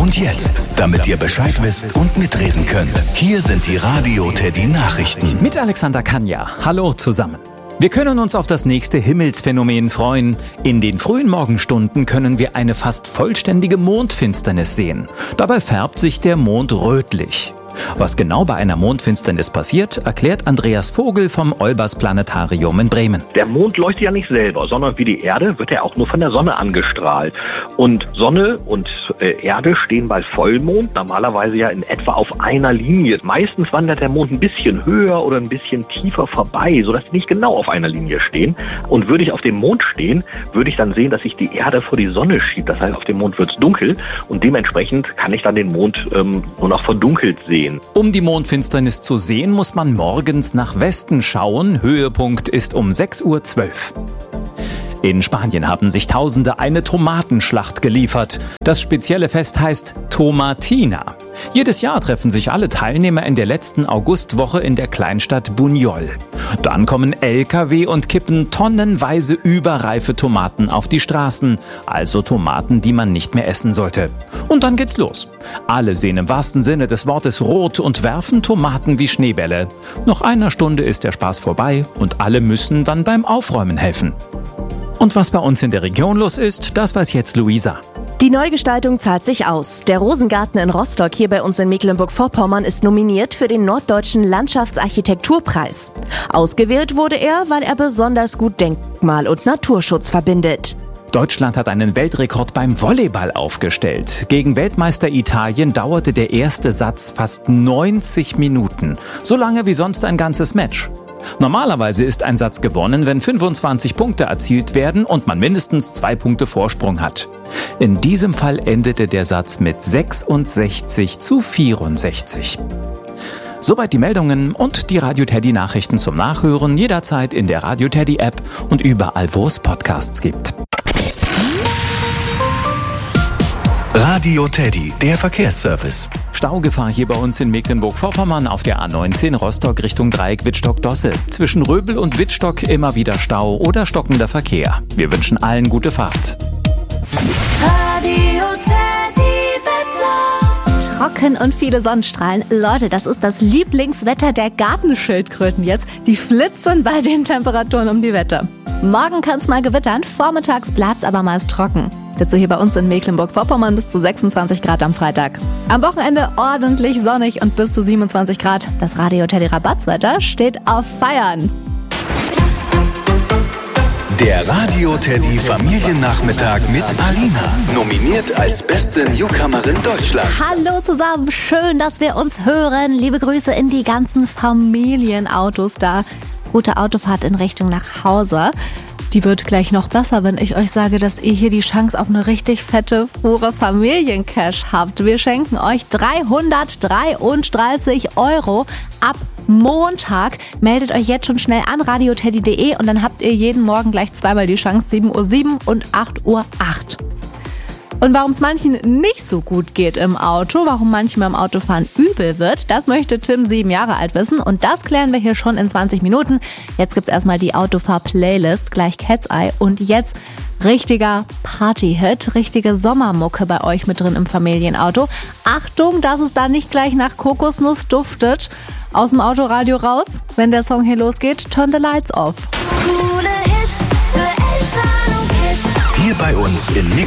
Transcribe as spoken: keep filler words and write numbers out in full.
Und jetzt, damit ihr Bescheid wisst und mitreden könnt, hier sind die Radio Teddy Nachrichten. Mit Alexander Kanja. Hallo zusammen. Wir können uns auf das nächste Himmelsphänomen freuen. In den frühen Morgenstunden können wir eine fast vollständige Mondfinsternis sehen. Dabei färbt sich der Mond rötlich. Was genau bei einer Mondfinsternis passiert, erklärt Andreas Vogel vom Olbers Planetarium in Bremen. Der Mond leuchtet ja nicht selber, sondern wie die Erde wird er auch nur von der Sonne angestrahlt. Und Sonne und äh, Erde stehen bei Vollmond normalerweise ja in etwa auf einer Linie. Meistens wandert der Mond ein bisschen höher oder ein bisschen tiefer vorbei, sodass sie nicht genau auf einer Linie stehen. Und würde ich auf dem Mond stehen, würde ich dann sehen, dass sich die Erde vor die Sonne schiebt. Das heißt, auf dem Mond wird es dunkel und dementsprechend kann ich dann den Mond ähm, nur noch verdunkelt sehen. Um die Mondfinsternis zu sehen, muss man morgens nach Westen schauen. Höhepunkt ist um sechs Uhr zwölf. In Spanien haben sich Tausende eine Tomatenschlacht geliefert. Das spezielle Fest heißt Tomatina. Jedes Jahr treffen sich alle Teilnehmer in der letzten Augustwoche in der Kleinstadt Buñol. Dann kommen L K W und kippen tonnenweise überreife Tomaten auf die Straßen, also Tomaten, die man nicht mehr essen sollte. Und dann geht's los. Alle sehen im wahrsten Sinne des Wortes rot und werfen Tomaten wie Schneebälle. Nach einer Stunde ist der Spaß vorbei und alle müssen dann beim Aufräumen helfen. Und was bei uns in der Region los ist, das weiß jetzt Luisa. Die Neugestaltung zahlt sich aus. Der Rosengarten in Rostock hier bei uns in Mecklenburg-Vorpommern ist nominiert für den Norddeutschen Landschaftsarchitekturpreis. Ausgewählt wurde er, weil er besonders gut Denkmal- und Naturschutz verbindet. Deutschland hat einen Weltrekord beim Volleyball aufgestellt. Gegen Weltmeister Italien dauerte der erste Satz fast neunzig Minuten. So lange wie sonst ein ganzes Match. Normalerweise ist ein Satz gewonnen, wenn fünfundzwanzig Punkte erzielt werden und man mindestens zwei Punkte Vorsprung hat. In diesem Fall endete der Satz mit sechsundsechzig zu vierundsechzig. Soweit die Meldungen und die Radio Teddy Nachrichten zum Nachhören jederzeit in der Radio Teddy App und überall, wo es Podcasts gibt. Radio Teddy, der Verkehrsservice. Staugefahr hier bei uns in Mecklenburg-Vorpommern auf der A neunzehn Rostock Richtung Dreieck Wittstock-Dosse. Zwischen Röbel und Wittstock immer wieder Stau oder stockender Verkehr. Wir wünschen allen gute Fahrt. Radio Teddy Wetter. Trocken und viele Sonnenstrahlen. Leute, das ist das Lieblingswetter der Gartenschildkröten jetzt. Die flitzen bei den Temperaturen um die Wette. Morgen kann es mal gewittern, vormittags bleibt es aber meist trocken. Dazu hier bei uns in Mecklenburg-Vorpommern bis zu sechsundzwanzig Grad am Freitag. Am Wochenende ordentlich sonnig und bis zu siebenundzwanzig Grad. Das Radio Teddy Rabattswetter steht auf Feiern. Der Radio Teddy Familiennachmittag mit Alina. Nominiert als beste Newcomerin Deutschlands. Hallo zusammen, schön, dass wir uns hören. Liebe Grüße in die ganzen Familienautos da. Gute Autofahrt in Richtung nach Hause. Die wird gleich noch besser, wenn ich euch sage, dass ihr hier die Chance auf eine richtig fette Fuhre Familiencash habt. Wir schenken euch dreihundertdreiunddreißig Euro ab Montag. Meldet euch jetzt schon schnell an radioteddy punkt de und dann habt ihr jeden Morgen gleich zweimal die Chance, sieben Uhr sieben und acht Uhr acht. Und warum es manchen nicht so gut geht im Auto, warum manchem beim Autofahren übel wird, das möchte Tim, sieben Jahre alt, wissen. Und das klären wir hier schon in zwanzig Minuten. Jetzt gibt's erstmal die Autofahr-Playlist, gleich Cat's Eye. Und jetzt richtiger Party-Hit, richtige Sommermucke bei euch mit drin im Familienauto. Achtung, dass es da nicht gleich nach Kokosnuss duftet. Aus dem Autoradio raus, wenn der Song hier losgeht, turn the lights off. Hier bei uns in Mecklenburg